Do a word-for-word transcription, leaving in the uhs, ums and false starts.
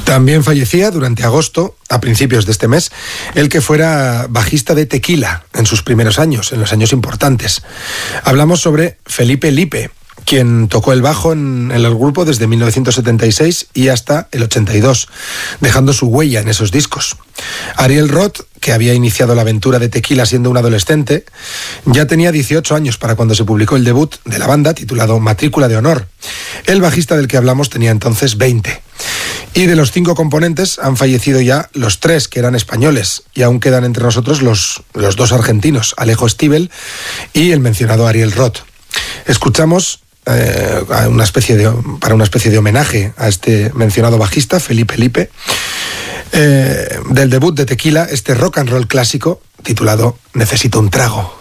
También fallecía durante agosto, a principios de este mes, el que fuera bajista de Tequila en sus primeros años, en los años importantes. Hablamos sobre Felipe Lipe, quien tocó el bajo en, en el grupo desde mil novecientos setenta y seis y hasta el ochenta y dos, dejando su huella en esos discos. Ariel Roth, que había iniciado la aventura de Tequila siendo un adolescente, ya tenía dieciocho años para cuando se publicó el debut de la banda, titulado Matrícula de Honor. El bajista del que hablamos tenía entonces veinte. Y de los cinco componentes han fallecido ya los tres que eran españoles, y aún quedan entre nosotros los, los dos argentinos, Alejo Stivel y el mencionado Ariel Roth. Escuchamos eh, una especie de, para una especie de homenaje a este mencionado bajista, Felipe Lipe, eh, del debut de Tequila, este rock and roll clásico titulado Necesito un trago.